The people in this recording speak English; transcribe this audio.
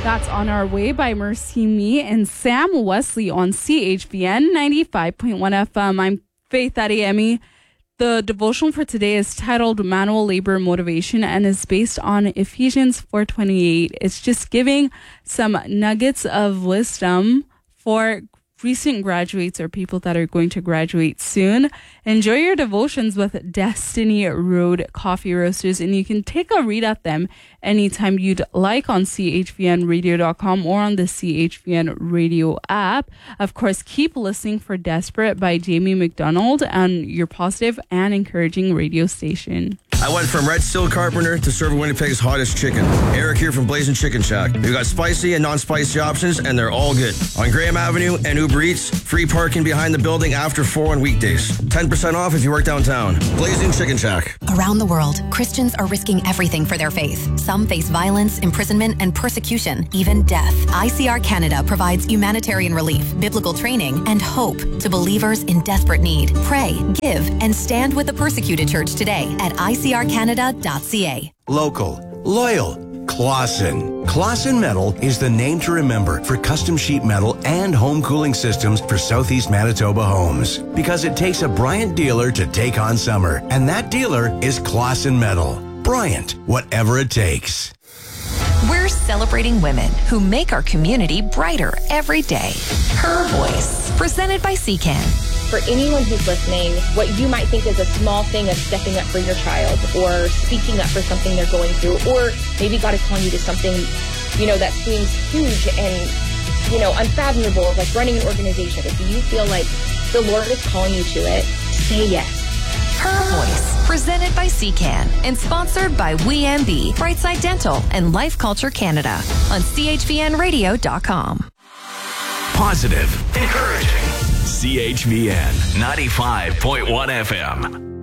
That's On Our Way by Mercy Me and Sam Wesley on CHVN 95.1 FM. I'm Faith Adeyemi. The devotional for today is titled Manual Labor Motivation and is based on Ephesians 4:28. It's just giving some nuggets of wisdom for recent graduates or people that are going to graduate soon. Enjoy your devotions with Destiny Road Coffee Roasters, and you can take a read at them anytime you'd like on chvnradio.com or on the CHVN radio app. Of course, keep listening for Desperate by Jamie McDonald on your positive and encouraging radio station. I went from Red Steel Carpenter to serving Winnipeg's hottest chicken. Eric here from Blazing Chicken Shack. We've got spicy and non-spicy options, and they're all good. On Graham Avenue and Uber Eats, free parking behind the building after 4 on weekdays. 10% off if you work downtown. Blazing Chicken Shack. Around the world, Christians are risking everything for their faith. Some face violence, imprisonment, and persecution, even death. ICR Canada provides humanitarian relief, biblical training, and hope to believers in desperate need. Pray, give, and stand with the persecuted church today at icrcanada.ca. Local, loyal, Clausen. Clausen Metal is the name to remember for custom sheet metal and home cooling systems for Southeast Manitoba homes. Because it takes a Bryant dealer to take on summer, and that dealer is Clausen Metal. Bryant, whatever it takes. We're celebrating women who make our community brighter every day. Her Voice, presented by CCAN. For anyone who's listening, what you might think is a small thing of stepping up for your child or speaking up for something they're going through, or maybe God is calling you to something, that seems huge and, unfathomable, like running an organization. If you feel like the Lord is calling you to it, say yes. Her Voice, presented by CCAN and sponsored by WeMB, Brightside Dental, and Life Culture Canada on chvnradio.com. Positive, encouraging. CHVN 95.1 FM.